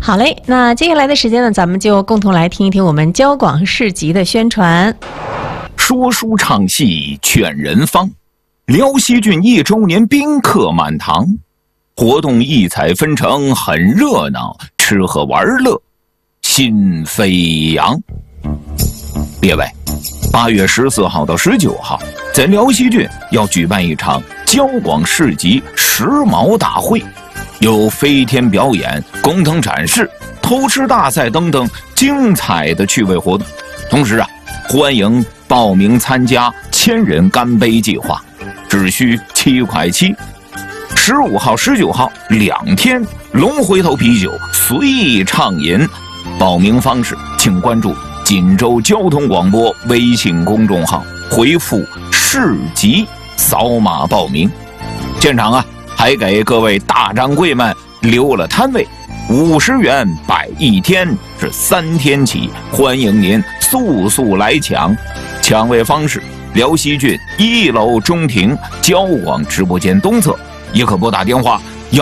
好嘞，那接下来的时间呢，咱们就共同来听一听我们交广市集的宣传。 说书唱戏劝人方，辽西郡1周年宾客满堂，活动异彩纷呈，很热闹，吃喝玩乐心飞扬。列位，8月14号到19号，在辽西郡要举办一场交广市集时髦大会，有飞天表演、工藤展示、偷吃大赛等等精彩的趣味活动。同时欢迎报名参加千人干杯计划，只需7块7。15号、19号2天，龙回头啤酒随意畅饮。报名方式，请关注锦州交通广播微信公众号，回复市集扫码报名。现场还给各位大掌柜们留了摊位，50元摆1天，是3天起，欢迎您速来抢。抢位方式：辽西郡1楼中庭交广直播间东侧，也可拨打电话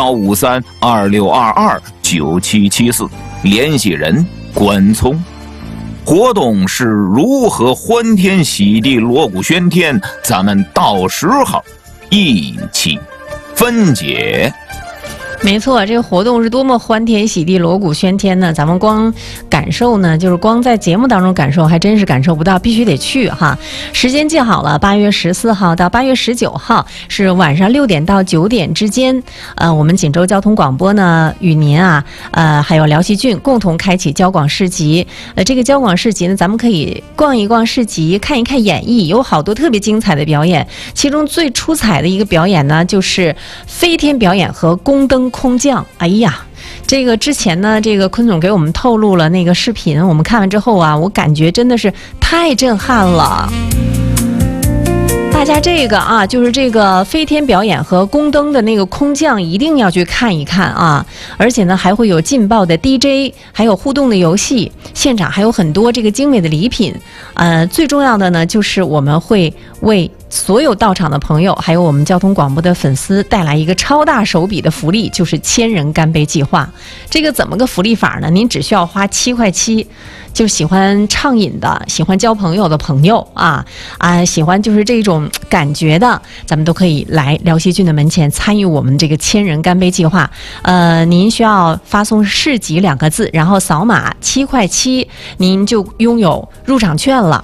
153-2622-9774，联系人关聪。活动是如何欢天喜地、锣鼓喧天，咱们到时候一起分解。 没错，这个活动是多么欢天喜地、锣鼓喧天呢？咱们光感受呢，就是光在节目当中感受，还真是感受不到，必须得去哈。时间记好了，8月14号到8月19号是晚上6点到9点之间。我们锦州交通广播呢，与您还有辽西郡共同开启交广市集。这个交广市集呢，咱们可以逛一逛市集，看一看演艺，有好多特别精彩的表演。其中最出彩的一个表演呢，就是飞天表演和宫灯空降。哎呀，这个之前呢，这个坤总给我们透露了那个视频，我们看完之后我感觉真的是太震撼了。大家这个就是这个飞天表演和宫灯的那个空降一定要去看一看啊！而且呢，还会有劲爆的 DJ， 还有互动的游戏，现场还有很多这个精美的礼品。最重要的呢，就是我们会为所有到场的朋友，还有我们交通广播的粉丝带来一个超大手笔的福利，就是千人干杯计划。这个怎么个福利法呢？您只需要花7块7。就喜欢畅饮的，喜欢交朋友的朋友喜欢就是这种感觉的，咱们都可以来辽西郡的门前参与我们这个千人干杯计划。您需要发送市集2个字，然后扫码7块7，您就拥有入场券了。